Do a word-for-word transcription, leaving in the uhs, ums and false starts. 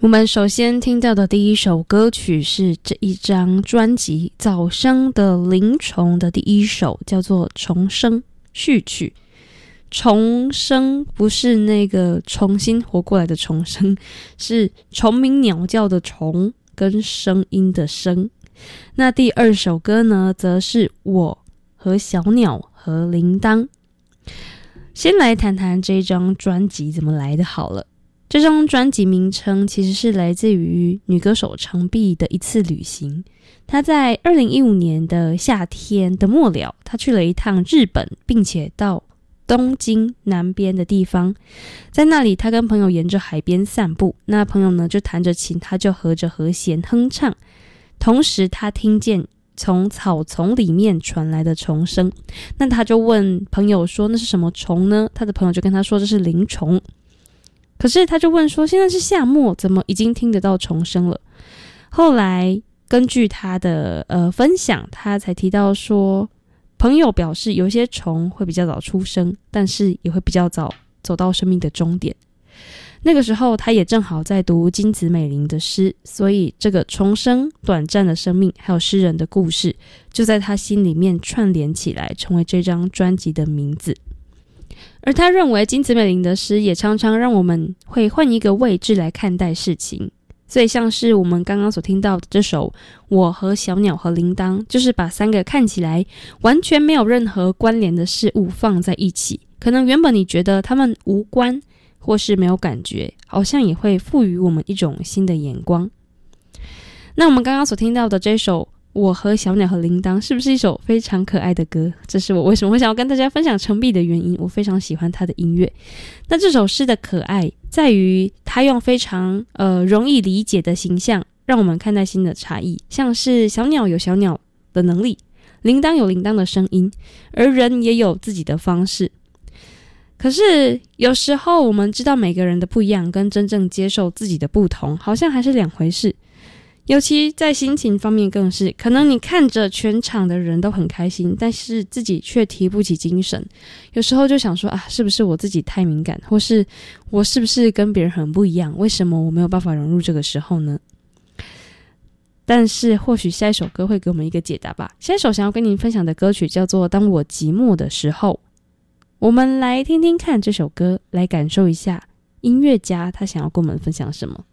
我们首先听到的第一首歌曲是这一张专辑《早生的灵虫》的第一首，叫做《重生序曲》。重生不是那个重新活过来的重生，是虫鸣鸟叫的虫跟声音的声。那第二首歌呢，则是我和小鸟和铃铛。先来谈谈这张专辑怎么来的好了。这张专辑名称其实是来自于女歌手长碧的一次旅行。她在二零一五年的夏天的末了，她去了一趟日本，并且到东京南边的地方。在那里，她跟朋友沿着海边散步，那朋友呢就弹着琴，她就合着和弦哼唱。同时她听见从草丛里面传来的虫声，那她就问朋友说那是什么虫呢？她的朋友就跟她说这是灵虫。可是他就问说，现在是夏末，怎么已经听得到虫声了？后来根据他的呃分享，他才提到说，朋友表示有些虫会比较早出生，但是也会比较早走到生命的终点。那个时候他也正好在读金子美玲的诗，所以这个重生、短暂的生命还有诗人的故事，就在他心里面串联起来，成为这张专辑的名字。而他认为金子美玲的诗也常常让我们会换一个位置来看待事情，所以像是我们刚刚所听到的这首我和小鸟和铃铛，就是把三个看起来完全没有任何关联的事物放在一起，可能原本你觉得它们无关或是没有感觉，好像也会赋予我们一种新的眼光。那我们刚刚所听到的这首我和小鸟和铃铛是不是一首非常可爱的歌？这是我为什么会想要跟大家分享程璧的原因，我非常喜欢她的音乐。那这首诗的可爱在于她用非常呃容易理解的形象让我们看待新的差异，像是小鸟有小鸟的能力，铃铛有铃铛的声音，而人也有自己的方式。可是有时候我们知道每个人的不一样，跟真正接受自己的不同好像还是两回事。尤其在心情方面更是，可能你看着全场的人都很开心，但是自己却提不起精神。有时候就想说啊，是不是我自己太敏感，或是我是不是跟别人很不一样？为什么我没有办法融入这个时候呢？但是或许下一首歌会给我们一个解答吧。下一首想要跟您分享的歌曲叫做《当我寂寞的时候》，我们来听听看这首歌，来感受一下音乐家他想要跟我们分享什么。